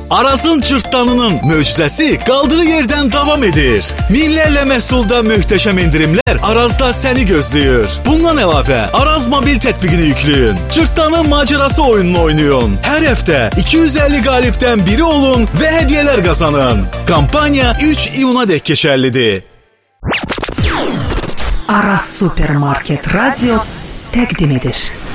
Arazın cırtdanının möcüzəsi qaldığı yerdən davam edir. Minlərlə məhsulda möhtəşəm endirimlər Arazda səni gözləyir. Bundan əlavə Araz mobil tətbiqini yükləyin. Cırtdanın macerası oyununu oynayın. Hər həftə 250 qalibdən biri olun və hədiyyələr qazanın. Kampaniya 3 iyunadək keçərlidir. Araz Supermarket Radio təqdim edir.